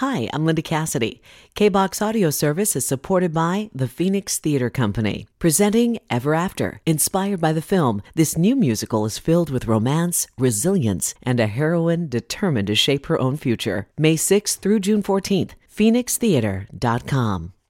Hi, I'm Linda Cassidy. K-Box Audio Service is supported by the Phoenix Theater Company. Presenting Ever After. Inspired by the film, this new musical is filled with romance, resilience, and a heroine determined to shape her own future. May 6th through June 14th. PhoenixTheater.com.